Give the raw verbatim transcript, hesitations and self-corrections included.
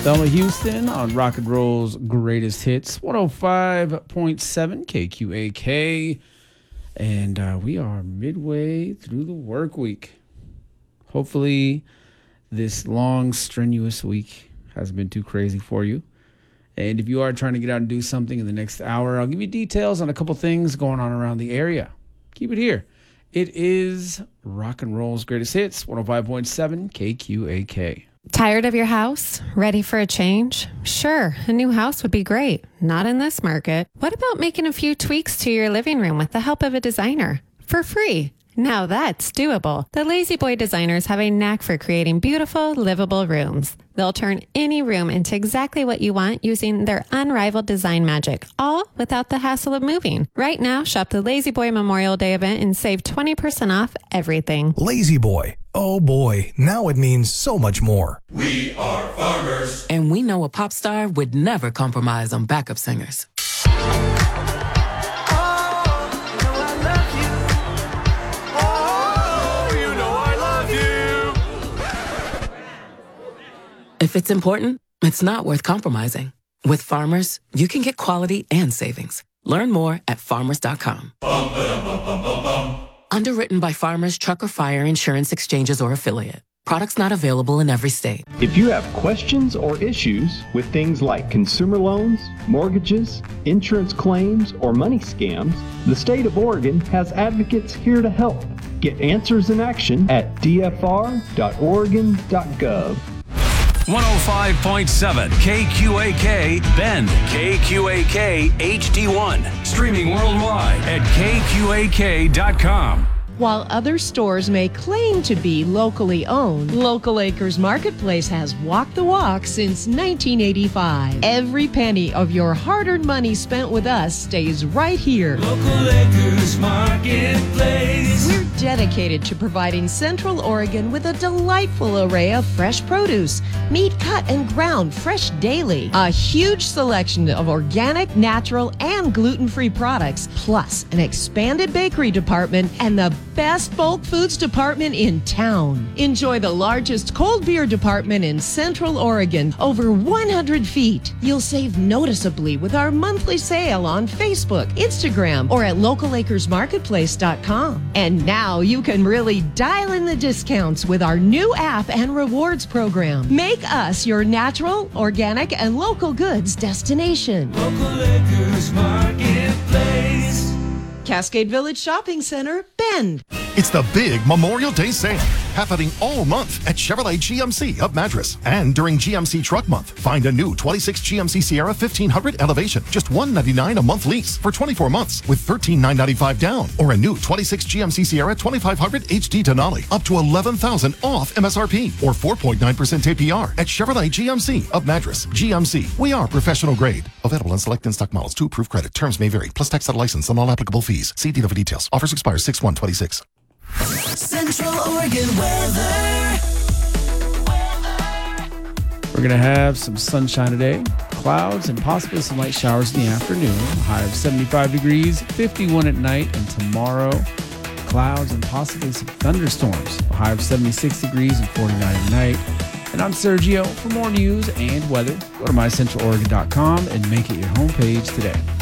Thelma Houston on Rock and Roll's Greatest Hits, one oh five point seven K Q A K. And uh, we are midway through the work week. Hopefully this long, strenuous week hasn't been too crazy for you. And if you are trying to get out and do something in the next hour, I'll give you details on a couple things going on around the area. Keep it here. It is Rock and Roll's Greatest Hits, one oh five point seven K Q A K. Tired of your house? Ready for a change? Sure, a new house would be great. Not in this market. What about making a few tweaks to your living room with the help of a designer? For free. Now that's doable. The Lazy Boy designers have a knack for creating beautiful, livable rooms. They'll turn any room into exactly what you want using their unrivaled design magic, all without the hassle of moving. Right now, shop the Lazy Boy Memorial Day event and save twenty percent off everything. Lazy Boy. Oh boy, now it means so much more. We are farmers. And we know a pop star would never compromise on backup singers. If it's important, it's not worth compromising. With Farmers, you can get quality and savings. Learn more at farmers dot com. Bum, ba-dum, bum, bum, bum, bum. Underwritten by Farmers Truck or Fire Insurance Exchanges or Affiliate. Products not available in every state. If you have questions or issues with things like consumer loans, mortgages, insurance claims, or money scams, the state of Oregon has advocates here to help. Get answers in action at d f r dot oregon dot gov. one oh five point seven K Q A K Bend, K Q A K H D one. Streaming worldwide at K Q A K dot com. While other stores may claim to be locally owned, Local Acres Marketplace has walked the walk since nineteen eighty-five. Every penny of your hard-earned money spent with us stays right here. Local Acres Marketplace. We're dedicated to providing Central Oregon with a delightful array of fresh produce, meat cut and ground fresh daily, a huge selection of organic, natural, and gluten-free products, plus an expanded bakery department and the best bulk foods department in town. Enjoy the largest cold beer department in Central Oregon, over one hundred feet. You'll save noticeably with our monthly sale on Facebook, Instagram, or at local acres marketplace dot com. And now you can really dial in the discounts with our new app and rewards program. Make us your natural, organic, and local goods destination. Local Acres Marketplace. Cascade Village Shopping Center, Bend. It's the big Memorial Day sale happening all month at Chevrolet G M C of Madras. And during G M C Truck Month, find a new twenty-six G M C Sierra fifteen hundred Elevation, just one hundred ninety-nine dollars a month lease for twenty-four months with thirteen thousand nine hundred ninety-five dollars down. Or a new twenty-six G M C Sierra twenty-five hundred H D Denali, up to eleven thousand dollars off M S R P or four point nine percent A P R at Chevrolet G M C of Madras. G M C, we are professional grade. Available on select in-stock models to approved credit. Terms may vary, plus tax out license and all applicable fees. See dealer for details. Offers expire six one twenty-six. Central Oregon weather. We're going to have some sunshine today, clouds, and possibly some light showers in the afternoon. A high of seventy-five degrees, fifty-one at night, and tomorrow, clouds and possibly some thunderstorms. A high of seventy-six degrees and forty-nine at night. And I'm Sergio. For more news and weather, go to my central oregon dot com and make it your homepage today.